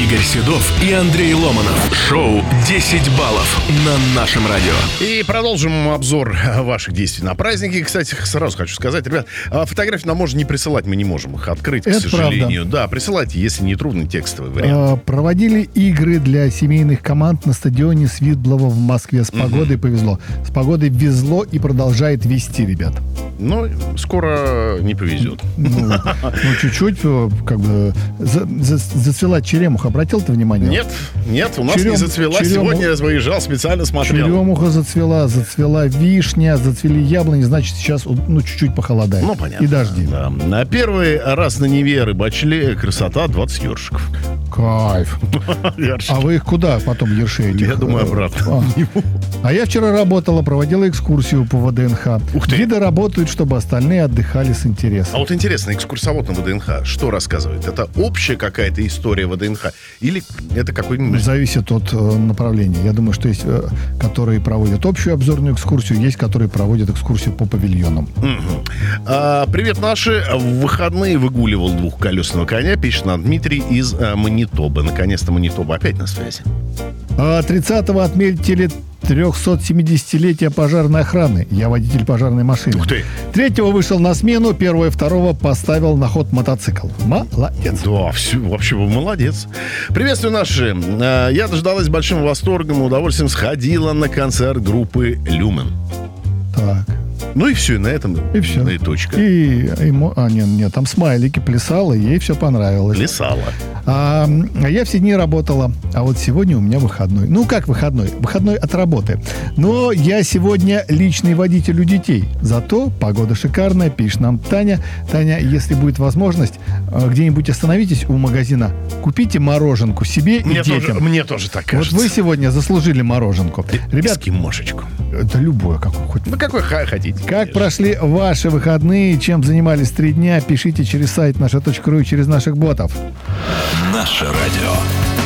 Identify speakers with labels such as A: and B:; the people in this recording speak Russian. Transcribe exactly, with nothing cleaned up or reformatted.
A: Игорь Седов и Андрей Ломанов. Шоу «десять баллов» на нашем радио.
B: И продолжим обзор ваших действий на праздники. Кстати, сразу хочу сказать, ребят, фотографии нам можно не присылать, мы не можем их открыть,
C: Это
B: к сожалению.
C: правда.
B: Да, присылайте, если не трудно, текстовый вариант.
C: А, проводили игры для семейных команд на стадионе Свидлова в Москве. С погодой угу. повезло. С погодой везло и продолжает вести, ребят.
B: Ну, скоро не повезет.
C: Ну, ну чуть-чуть, как бы, за, за, зацвела черемуха. Обратил ты внимание?
B: Нет, нет, у нас
C: Черем,
B: не зацвела.
C: черему,
B: Сегодня я выезжал, специально смотрел.
C: Черемуха зацвела, зацвела вишня, зацвели яблони. Значит, сейчас, ну, чуть-чуть похолодает.
B: Ну, понятно.
C: И дожди.
B: Да. На первый раз на Неве рыбачили. Красота, двадцать ёршиков.
C: Кайф. А вы их куда потом, ерши этих?
B: Я думаю, обратно.
C: А. а я вчера работала, проводила экскурсию по ВДНХ.
B: Ух ты.
C: Гиды работают, чтобы остальные отдыхали с интересом.
B: А вот интересно, экскурсовод на ВДНХ что рассказывает? Это общая какая-то история ВДНХ? Или это какой-нибудь...
C: Зависит от э, направления. Я думаю, что есть, э, которые проводят общую обзорную экскурсию, есть, которые проводят экскурсию по павильонам.
B: Угу. А, привет, наши. В выходные выгуливал двухколесного коня, пишет нам Дмитрий из а, Манитобы. Наконец-то Манитоба опять на связи.
C: А тридцатого отметили трехсотсемидесятилетие пожарной охраны. Я водитель пожарной машины.
B: Ух ты!
C: Третьего вышел на смену, первого и второго поставил на ход мотоцикл. Молодец.
B: Да, все, вообще вы молодец. Приветствую, наши. Я дождалась с большим восторгом и удовольствием сходила на концерт группы «Люмен».
C: Так.
B: Ну и все, и на этом
C: и все.
B: И точка.
C: И, и, а, нет, нет, там смайлики плясала, ей все понравилось.
B: Плясала.
C: А, а я все дни работала, а вот сегодня у меня выходной. Ну, как выходной? Выходной от работы. Но я сегодня личный водитель у детей. Зато погода шикарная, пишет нам Таня. Таня, если будет возможность, где-нибудь остановитесь у магазина, купите мороженку себе
B: мне
C: и детям.
B: Тоже, мне тоже так кажется.
C: Вот вы сегодня заслужили мороженку.
B: Ребят, эскимошечку.
C: Это любое, какое хоть.
B: Ну, какой хотите.
C: Как
B: конечно.
C: прошли ваши выходные, чем занимались три дня, пишите через сайт наша точка ру и через наших ботов.
A: Наше радио.